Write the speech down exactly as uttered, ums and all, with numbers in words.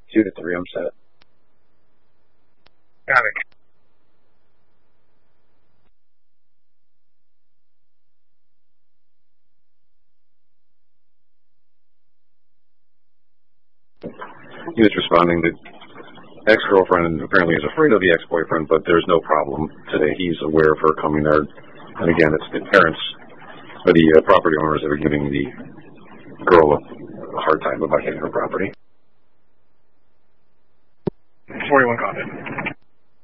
Two to three, I'm set. Got it. He was responding that ex-girlfriend apparently is afraid of the ex-boyfriend, but there's no problem today. He's aware of her coming there. And again, it's the parents, or the uh, property owners that are giving the girl a, a hard time about getting her property. forty-one content.